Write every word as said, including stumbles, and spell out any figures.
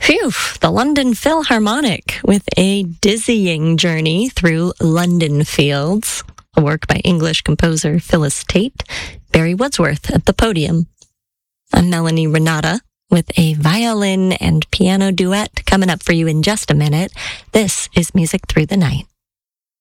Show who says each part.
Speaker 1: Phew, the London Philharmonic with a dizzying journey through London fields, a work by English composer Phyllis Tate, Barry Wordsworth at the podium. I'm Melanie Renata with a violin and piano duet coming up for you in just a minute. This is Music Through the Night.